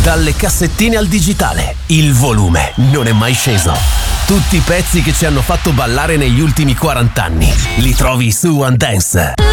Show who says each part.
Speaker 1: Dalle cassettine al digitale, il volume non è mai sceso. Tutti i pezzi che ci hanno fatto ballare negli ultimi 40 anni li trovi su One Dance.